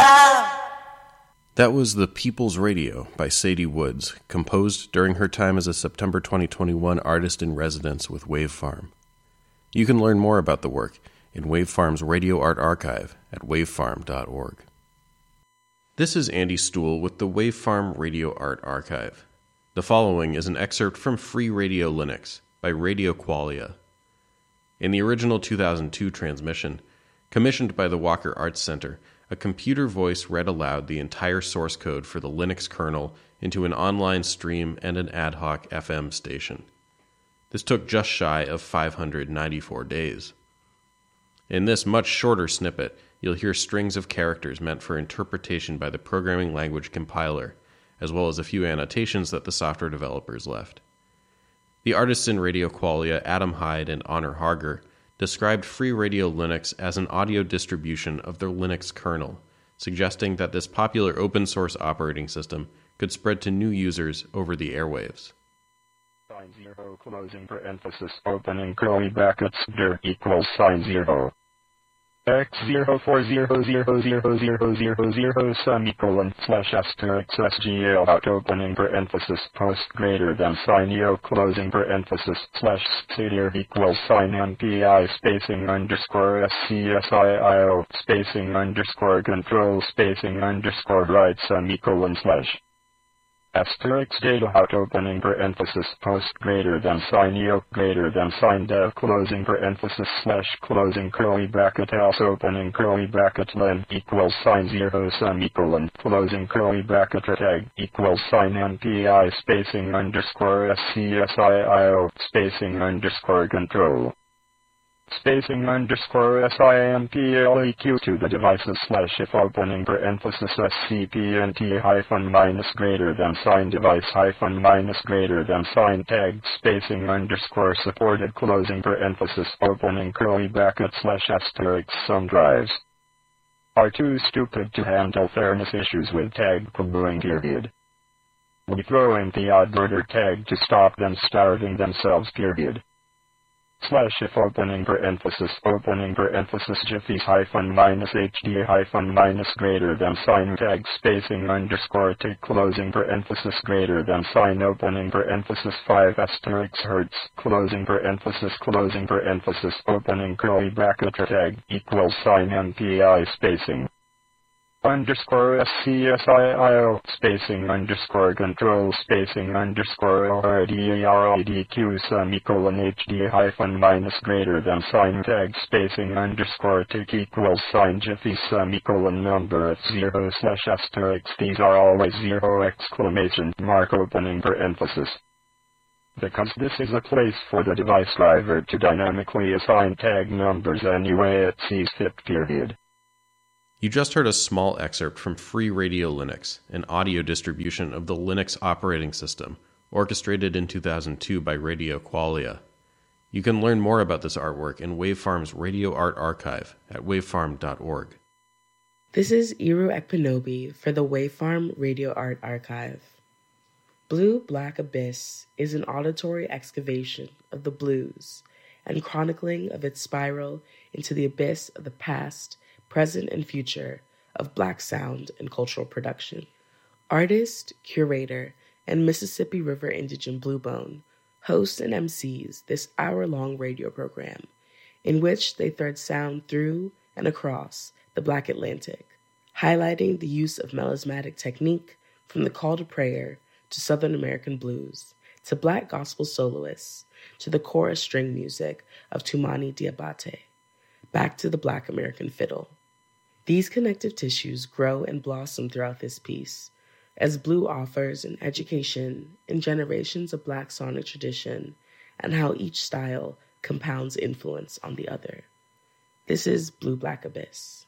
That was The People's Radio by Sadie Woods, composed during her time as a September 2021 artist-in-residence with Wave Farm. You can learn more about the work in Wave Farm's Radio Art Archive at wavefarm.org. This is Andy Stuhl with the Wave Farm Radio Art Archive. The following is an excerpt from Free Radio Linux by Radio Qualia. In the original 2002 transmission, commissioned by the Walker Arts Center, a computer voice read aloud the entire source code for the Linux kernel into an online stream and an ad hoc FM station. This took just shy of 594 days. In this much shorter snippet, you'll hear strings of characters meant for interpretation by the programming language compiler, as well as a few annotations that the software developers left. The artists in Radio Qualia, Adam Hyde and Honor Harger, described Free Radio Linux as an audio distribution of their Linux kernel, suggesting that this popular open-source operating system could spread to new users over the airwaves. Sign 0 closing parenthesis opening curly brackets dir equals sign 0. X04000000 semicolon slash asterisk SGL out opening parenthesis post greater than sign EO closing parenthesis slash stadir equals sign MPI spacing underscore SCSIIO spacing underscore control spacing underscore right semicolon slash asterisk data out opening parenthesis post greater than sign EO greater than sign dev closing parenthesis slash closing curly bracket else opening curly bracket len equals sign 0 semicolon closing curly bracket tag equals sign MPI spacing underscore SCSIIO spacing underscore control spacing underscore SIMPLEQ to the devices slash if opening parenthesis SCPNT hyphen minus greater than sign device hyphen minus greater than sign tag spacing underscore supported closing parenthesis opening curly bracket slash asterisk some drives are too stupid to handle fairness issues with tag congruing period. We throw in the odd order tag to stop them starving themselves period. Slash if opening parenthesis jiffies hyphen minus HD hyphen minus greater than sign tag spacing underscore take closing parenthesis greater than sign opening parenthesis 5 asterisk hertz closing parenthesis opening curly bracket tag equals sign MPI spacing underscore SCSIIO spacing underscore control spacing underscore ORDERADQ semicolon HD hyphen minus greater than sign tag spacing underscore tick equals sign jiffy semicolon number at 0 slash asterisk these are always 0 exclamation mark opening parenthesis. Because this is a place for the device driver to dynamically assign tag numbers any way it sees fit period. You just heard a small excerpt from Free Radio Linux, an audio distribution of the Linux operating system, orchestrated in 2002 by Radio Qualia. You can learn more about this artwork in Wavefarm's Radio Art Archive at wavefarm.org. This is Iru Ekpenobi for the Wavefarm Radio Art Archive. Blue Black Abyss is an auditory excavation of the blues and chronicling of its spiral into the abyss of the past, present, and future of Black sound and cultural production. Artist, curator, and Mississippi River indigent Bluebone hosts and MCs this hour-long radio program in which they thread sound through and across the Black Atlantic, highlighting the use of melismatic technique from the call to prayer to Southern American blues, to Black gospel soloists, to the chorus string music of Tumani Diabate, back to the Black American fiddle. These connective tissues grow and blossom throughout this piece, as Blue offers an education in generations of Black sonic tradition and how each style compounds influence on the other. This is Blue Black Abyss.